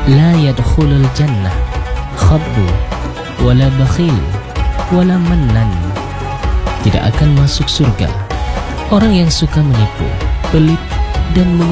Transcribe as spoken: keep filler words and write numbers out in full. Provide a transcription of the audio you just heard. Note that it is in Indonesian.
La yadkhulul jannah khabbu wala bakhil wala mannan. Tidak akan masuk surga orang yang suka menipu, pelit, dan